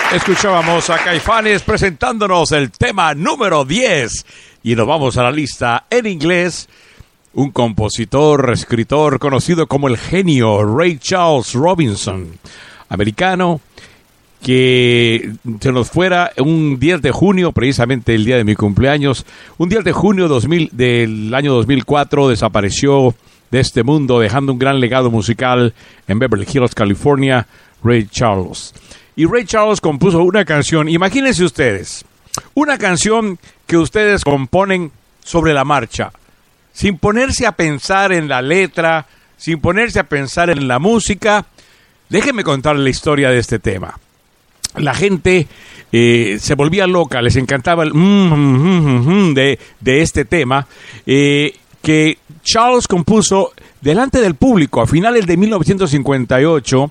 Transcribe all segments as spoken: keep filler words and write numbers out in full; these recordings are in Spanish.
Escuchábamos a Caifanes presentándonos el tema número diez. Y nos vamos a la lista en inglés. Un compositor, escritor conocido como el genio Ray Charles Robinson, americano, que se nos fuera un diez de junio, precisamente el día de mi cumpleaños. Un diez de junio dos mil, del año dos mil cuatro desapareció de este mundo, dejando un gran legado musical en Beverly Hills, California, Ray Charles. Y Ray Charles compuso una canción, imagínense ustedes, una canción que ustedes componen sobre la marcha, sin ponerse a pensar en la letra, sin ponerse a pensar en la música. Déjenme contarles la historia de este tema. La gente eh, se volvía loca, les encantaba el mm, mm, mm, de, de este tema, eh, que Charles compuso delante del público a finales de mil novecientos cincuenta y ocho.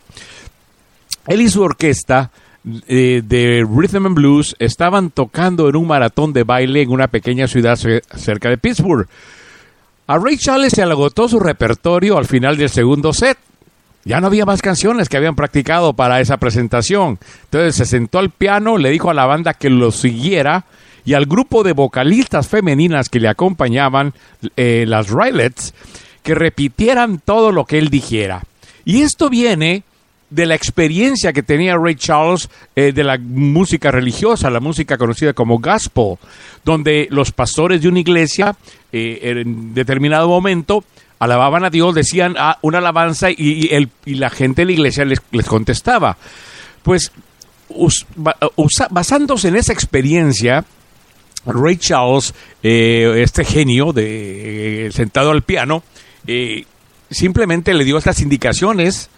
Él y su orquesta eh, de Rhythm and Blues estaban tocando en un maratón de baile en una pequeña ciudad ce- cerca de Pittsburgh. A Ray Charles se le agotó su repertorio al final del segundo set. Ya no había más canciones que habían practicado para esa presentación. Entonces se sentó al piano, le dijo a la banda que lo siguiera y al grupo de vocalistas femeninas que le acompañaban, eh, las Rylets, que repitieran todo lo que él dijera. Y esto viene de la experiencia que tenía Ray Charles eh, de la música religiosa, la música conocida como gospel, donde los pastores de una iglesia eh, en determinado momento alababan a Dios, decían ah, una alabanza y, y, el, y la gente de la iglesia les, les contestaba. Pues us, usa, basándose en esa experiencia, Ray Charles, eh, este genio de eh, sentado al piano, eh, simplemente le dio estas indicaciones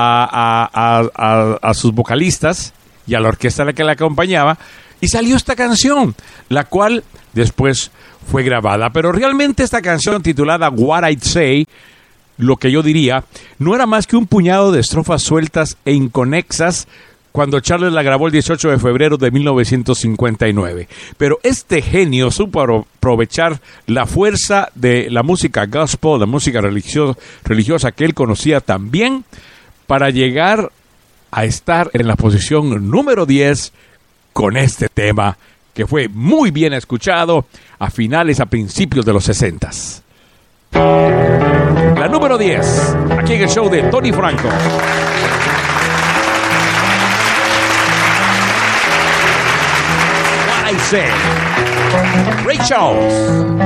A, a, a, a sus vocalistas y a la orquesta a la que la acompañaba, y salió esta canción, la cual después fue grabada. Pero realmente esta canción titulada What I'd Say, lo que yo diría, no era más que un puñado de estrofas sueltas e inconexas cuando Charles la grabó el dieciocho de febrero de mil novecientos cincuenta y nueve. Pero este genio supo aprovechar la fuerza de la música gospel, la música religio- religiosa que él conocía también, para llegar a estar en la posición número diez con este tema que fue muy bien escuchado a finales, a principios de los sesentas. La número diez, aquí en el show de Tony Franco. What I Say, Ray Charles.